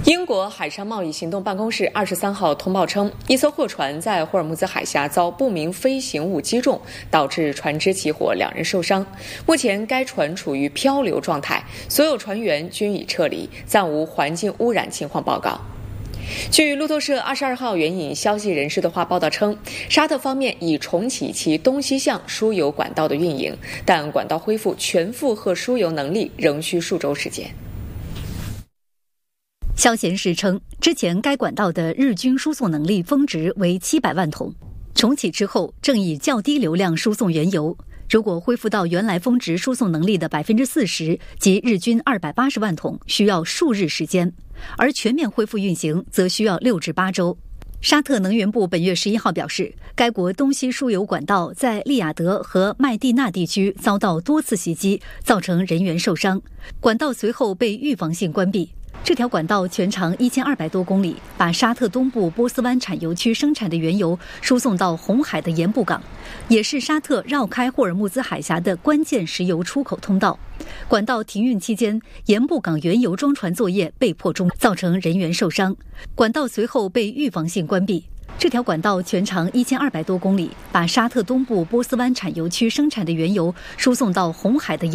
英国海上贸易行动办公室23号通报称，一艘货船在霍尔木兹海峡遭不明飞行物击中，导致船只起火，2人受伤。目前该船处于漂流状态，所有船员均已撤离，暂无环境污染情况报告。据路透社22号援引消息人士的话报道称，沙特方面已重启其东西向输油管道的运营，但管道恢复全负荷输油能力仍需数周时间。 消息人士称，之前该管道的日均输送能力峰值为700万桶，重启之后正以较低流量输送原油。如果恢复到原来峰值输送能力的40%，即日均280万桶，需要数日时间，而全面恢复运行则需要6至8周。沙特能源部本月11号表示，该国东西输油管道在利雅得和麦地那地区遭到多次袭击，造成人员受伤，管道随后被预防性关闭。这条管道全长1200多公里，把沙特东部波斯湾产油区生产的原油输送到红海的盐布港，也是沙特绕开霍尔木兹海峡的关键石油出口通道。管道停运期间，盐布港原油装船作业被迫中，造成人员受伤。管道随后被预防性关闭。这条管道全长1200多公里，把沙特东部波斯湾产油区生产的原油输送到红海的